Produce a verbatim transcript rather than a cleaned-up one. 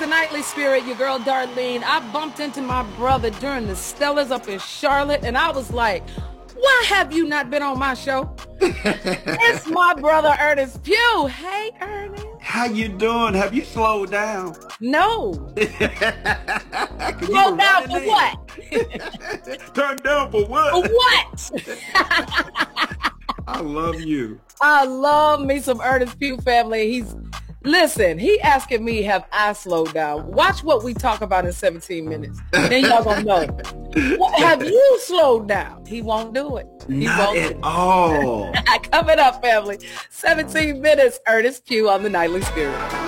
to Nightly Spirit, your girl Darlene. I bumped into my brother during the Stellars up in Charlotte, and I was like, why have you not been on my show? It's my brother Ernest Pugh. Hey, Ernest. How you doing? Have you slowed down? No. Slow down for what? Turn down for what? For what? I love you. I love me some Ernest Pugh, family. He's Listen, he asking me, have I slowed down? Watch what we talk about in seventeen minutes. Then y'all gonna know. What, have you slowed down? He won't do it. He Not won't at do all. it. Coming up, family. seventeen minutes, Ernest Pugh on the Nightly Spirit.